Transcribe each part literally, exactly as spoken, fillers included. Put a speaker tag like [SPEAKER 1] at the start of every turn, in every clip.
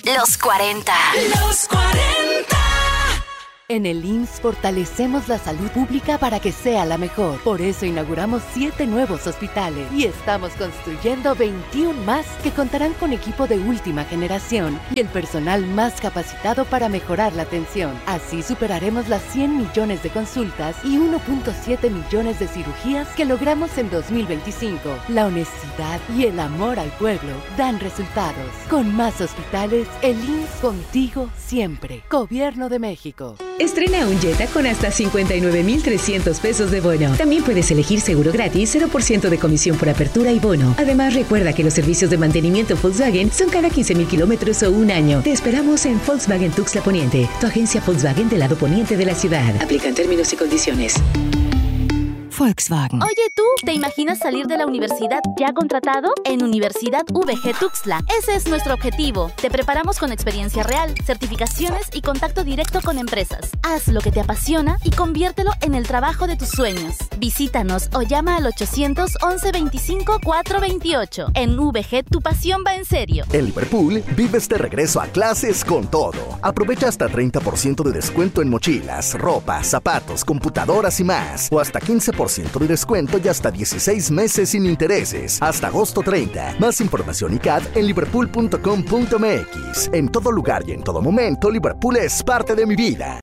[SPEAKER 1] Los cuarenta. Los cuarenta.
[SPEAKER 2] En el I M S S fortalecemos la salud pública para que sea la mejor. Por eso inauguramos siete nuevos hospitales y estamos construyendo veintiuno más que contarán con equipo de última generación y el personal más capacitado para mejorar la atención. Así superaremos las cien millones de consultas y uno punto siete millones de cirugías que logramos en dos mil veinticinco. La honestidad y el amor al pueblo dan resultados. Con más hospitales, el I M S S contigo siempre. Gobierno de México.
[SPEAKER 3] Estrena un Jetta con hasta cincuenta y nueve mil trescientos pesos de bono. También puedes elegir seguro gratis, cero por ciento de comisión por apertura y bono. Además, recuerda que los servicios de mantenimiento Volkswagen son cada quince mil kilómetros o un año. Te esperamos en Volkswagen Tuxtla Poniente, tu agencia Volkswagen del lado poniente de la ciudad. Aplican términos y condiciones.
[SPEAKER 4] Volkswagen.
[SPEAKER 5] Oye, ¿tú te imaginas salir de la universidad ya contratado? En Universidad V G Tuxtla. Ese es nuestro objetivo. Te preparamos con experiencia real, certificaciones y contacto directo con empresas. Haz lo que te apasiona y conviértelo en el trabajo de tus sueños. Visítanos o llama al ochocientos once veinticinco cuatrocientos veintiocho. En V G, tu pasión va en serio.
[SPEAKER 6] En Liverpool, vives de regreso a clases con todo. Aprovecha hasta treinta por ciento de descuento en mochilas, ropa, zapatos, computadoras y más. O hasta quince por ciento de descuento y hasta dieciséis meses sin intereses. Hasta agosto treinta. Más información y C A D en liverpool punto com punto m x. En todo lugar y en todo momento, Liverpool es parte de mi vida.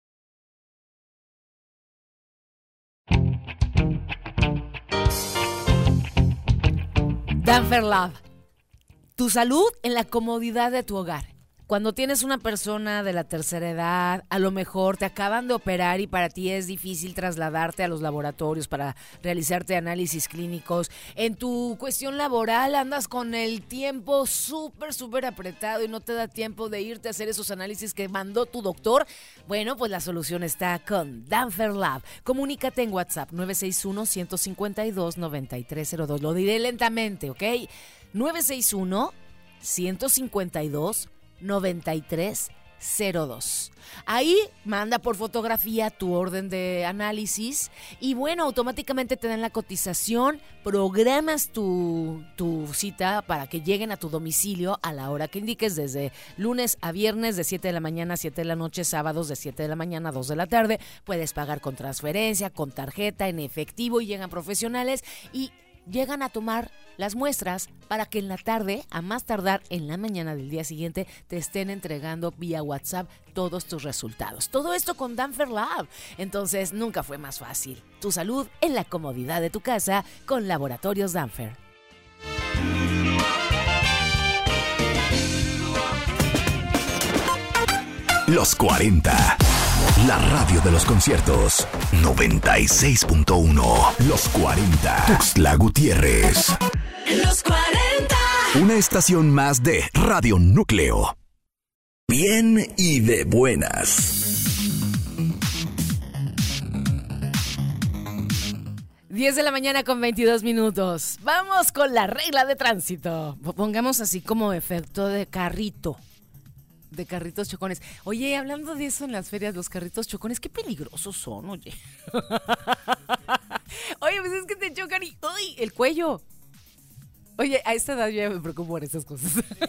[SPEAKER 7] Danfer Lab. Tu salud en la comodidad de tu hogar. Cuando tienes una persona de la tercera edad, a lo mejor te acaban de operar y para ti es difícil trasladarte a los laboratorios para realizarte análisis clínicos. En tu cuestión laboral andas con el tiempo súper, súper apretado y no te da tiempo de irte a hacer esos análisis que mandó tu doctor. Bueno, pues la solución está con Danfer Lab. Comunícate en WhatsApp nueve seis uno, uno cinco dos, nueve tres cero dos. Lo diré lentamente, ¿ok? nueve seis uno, uno cinco dos, noventa y tres cero dos. Ahí manda por fotografía tu orden de análisis y bueno, automáticamente te dan la cotización, programas tu, tu cita para que lleguen a tu domicilio a la hora que indiques, desde lunes a viernes de siete de la mañana a siete de la noche, sábados de siete de la mañana a dos de la tarde. Puedes pagar con transferencia, con tarjeta, en efectivo y llegan profesionales y llegan a tomar las muestras para que en la tarde, a más tardar en la mañana del día siguiente, te estén entregando vía WhatsApp todos tus resultados. Todo esto con Danfer Lab. Entonces, nunca fue más fácil. Tu salud en la comodidad de tu casa con Laboratorios Danfer.
[SPEAKER 8] Los cuarenta. La radio de los conciertos. noventa y seis punto uno. Los cuarenta. Tuxtla Gutiérrez.
[SPEAKER 1] Los cuarenta.
[SPEAKER 8] Una estación más de Radio Núcleo. Bien y de buenas.
[SPEAKER 7] diez de la mañana con veintidós minutos. Vamos con la regla de tránsito. Pongamos así como efecto de carrito. De carritos chocones. Oye, hablando de eso en las ferias, los carritos chocones, qué peligrosos son, oye. Oye, pues es que te chocan y ¡ay! El cuello. Oye, a esta edad yo ya me preocupo por esas cosas.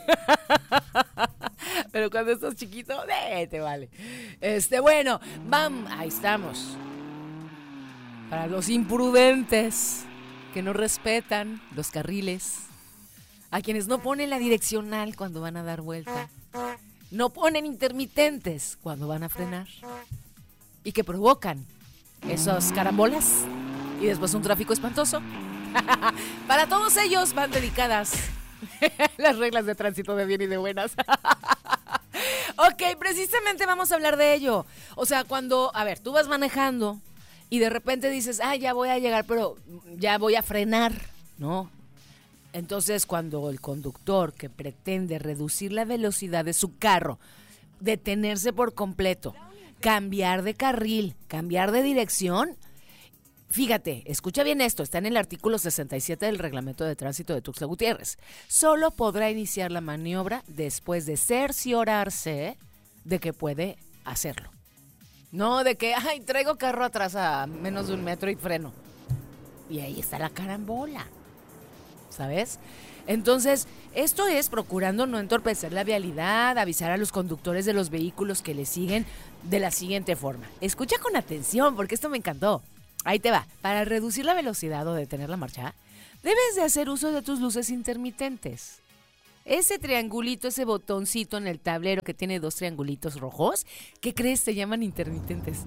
[SPEAKER 7] Pero cuando estás chiquito, eh, te vale. Este, bueno, vamos, ahí estamos. Para los imprudentes que no respetan los carriles, a quienes no ponen la direccional cuando van a dar vuelta, no ponen intermitentes cuando van a frenar y que provocan esas carambolas y después un tráfico espantoso. Para todos ellos van dedicadas las reglas de tránsito de bien y de buenas. Ok, precisamente vamos a hablar de ello. O sea, cuando, a ver, tú vas manejando y de repente dices, ah, ya voy a llegar, pero ya voy a frenar, ¿no? Entonces, cuando el conductor que pretende reducir la velocidad de su carro, detenerse por completo, cambiar de carril, cambiar de dirección, fíjate, escucha bien esto, está en el artículo sesenta y siete del Reglamento de Tránsito de Tuxtla Gutiérrez. Solo podrá iniciar la maniobra después de cerciorarse de que puede hacerlo. No de que, ay, traigo carro atrás a menos de un metro y freno. Y ahí está la carambola. ¿Sabes? Entonces, esto es procurando no entorpecer la vialidad, avisar a los conductores de los vehículos que le siguen de la siguiente forma. Escucha con atención, porque esto me encantó. Ahí te va. Para reducir la velocidad o detener la marcha, debes de hacer uso de tus luces intermitentes. Ese triangulito, ese botoncito en el tablero que tiene dos triangulitos rojos, ¿qué crees? Se llaman intermitentes.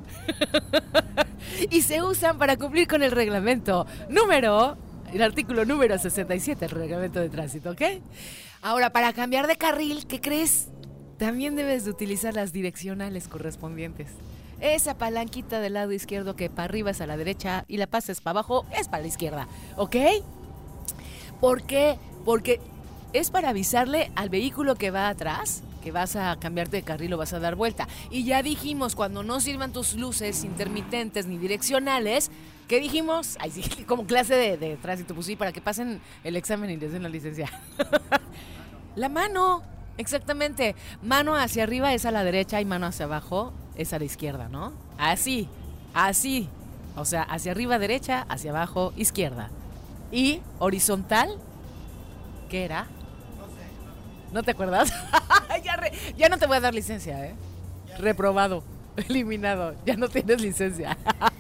[SPEAKER 7] Y se usan para cumplir con el reglamento número... El artículo número sesenta y siete del reglamento de tránsito, ¿ok? Ahora, para cambiar de carril, ¿qué crees? También debes de utilizar las direccionales correspondientes. Esa palanquita del lado izquierdo que para arriba es a la derecha y la pases para abajo es para la izquierda, ¿ok? ¿Por qué? Porque es para avisarle al vehículo que va atrás que vas a cambiarte de carril o vas a dar vuelta. Y ya dijimos, cuando no sirvan tus luces intermitentes ni direccionales, ¿qué dijimos? Ay, sí, como clase de, de tránsito, pues sí, para que pasen el examen y les den la licencia. La mano, exactamente. Mano hacia arriba es a la derecha y mano hacia abajo es a la izquierda, ¿no? Así, así. O sea, hacia arriba derecha, hacia abajo izquierda. Y horizontal, ¿qué era? ¿No te acuerdas? ya, re, ya no te voy a dar licencia, ¿eh? Reprobado, eliminado, ya no tienes licencia.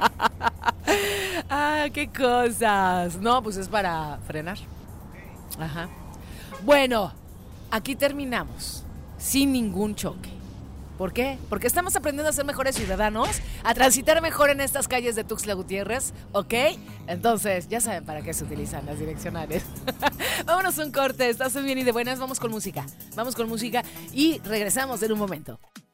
[SPEAKER 7] Ah, qué cosas. No, pues es para frenar. Ajá. Bueno, aquí terminamos, sin ningún choque. ¿Por qué? Porque estamos aprendiendo a ser mejores ciudadanos, a transitar mejor en estas calles de Tuxtla Gutiérrez, ¿ok? Entonces, ya saben para qué se utilizan las direccionales. Vámonos a un corte, estás bien y de buenas, vamos con música. Vamos con música y regresamos en un momento.